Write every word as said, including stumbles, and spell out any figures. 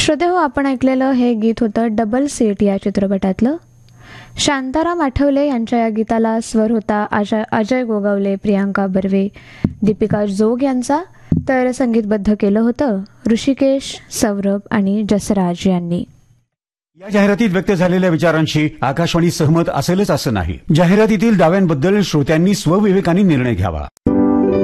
श्रोतेहो, आपण ऐकलेलं हे गीत होतं डबल सीट या चित्रपटातलं. शांताराम आठवले यांच्या या गीताला स्वर होता अजय अजय गोगावले, प्रियांका बर्वे, दीपिका जोग यांचा. तर संगीतबद्ध केलं होतं ऋषिकेश, सौरभ आणि जसराज यांनी. या जाहिरातीत व्यक्त झालेल्या विचारांशी आकाशवाणी सहमत असेलच असं नाही. जाहिरातीतील दाव्यांबद्दल श्रोत्यांनी स्वविवेकाने निर्णय घ्यावा.